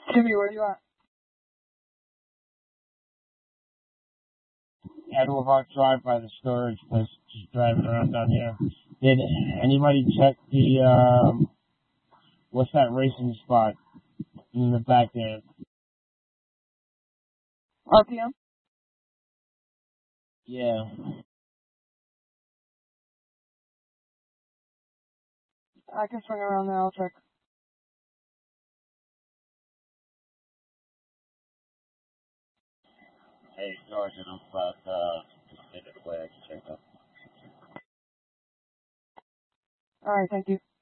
Jimmy, where you at? Edward Drive by the storage place, just driving around down here. Did anybody check the, what's that racing spot in the back there? RPM? Yeah. I can swing around there, I'll check. Hey, Sergeant, I'm about, just take it away, I can check up. Alright, thank you.